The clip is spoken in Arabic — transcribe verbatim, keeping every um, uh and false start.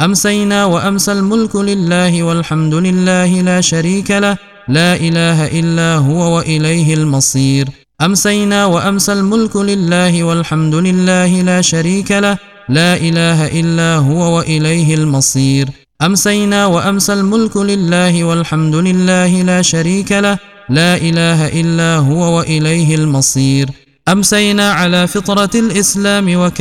أمسينا وأمسى الملك لله والحمد لله لا شريك له لا إله إلا هو وإليه المصير. أمسينا وأمسى الملك لله والحمد لله لا شريك له لا إله إلا هو وإليه المصير. أمسينا وأمسى الملك لله والحمد لله لا شريك له لا إله إلا هو وإليه المصير. أمسينا على فطرة الإسلام وك